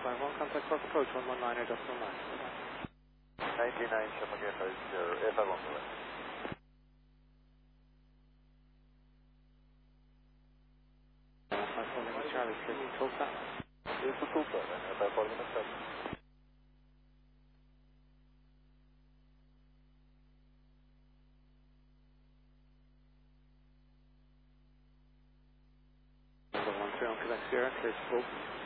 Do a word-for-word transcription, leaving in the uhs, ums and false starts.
five one, contact Park approach one one nine, adjustable nine. ninety-nine, Shamagaya five zero, F five one, correct. five four Lima Charlie, clear to Tulsa. Clear to Tulsa, then, F five four Lima Charlie. Number one three on Quebec Sierra, clear to Tulsa.